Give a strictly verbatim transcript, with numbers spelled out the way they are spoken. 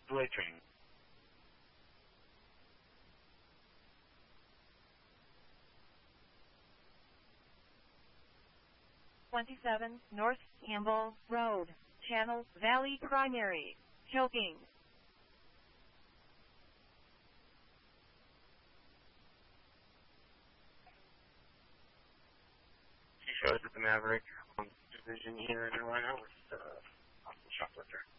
Delay train. twenty-seven, North Campbell Road, Channel Valley Primary, choking. She shows at the Maverick on Division here in Atlanta with uh, Austin Shoplifter.